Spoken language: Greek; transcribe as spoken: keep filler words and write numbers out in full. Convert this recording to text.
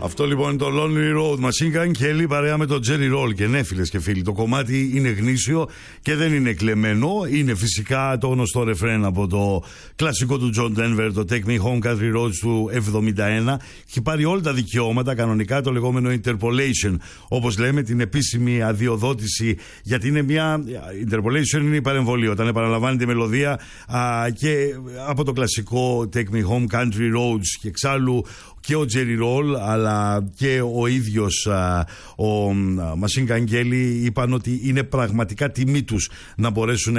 Αυτό λοιπόν είναι το Lonely Road, Machine Gun Kelly παρέα με το Jerry Roll. Και ναι, φίλες και φίλοι, το κομμάτι είναι γνήσιο και δεν είναι κλεμμένο. Είναι φυσικά το γνωστό ρεφρέν από το κλασικό του John Denver, το Take Me Home Country Roads του εβδομήντα ένα. Έχει πάρει όλα τα δικαιώματα, κανονικά το λεγόμενο interpolation, όπως λέμε, την επίσημη αδειοδότηση, γιατί είναι μια. Interpolation είναι η παρεμβολή, όταν επαναλαμβάνει τη μελωδία α, και από το κλασικό Take Me Home Country Roads. Και εξάλλου και ο Jerry Roll αλλά και ο ίδιος α, ο Machine Gun Kelly είπαν ότι είναι πραγματικά τιμή τους να μπορέσουν